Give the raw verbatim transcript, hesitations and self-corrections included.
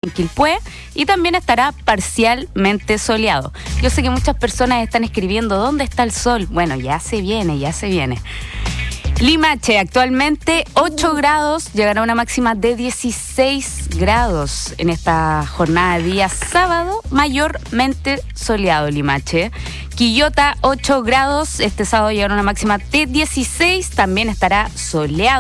en Quilpué y también estará parcialmente soleado. Yo sé que muchas personas están escribiendo ¿dónde está el sol? Bueno, ya se viene, ya se viene. Limache, actualmente ocho grados, llegará a una máxima de dieciséis grados en esta jornada de día sábado, mayormente soleado Limache. Quillota, ocho grados, este sábado llegará a una máxima de dieciséis, también estará soleado.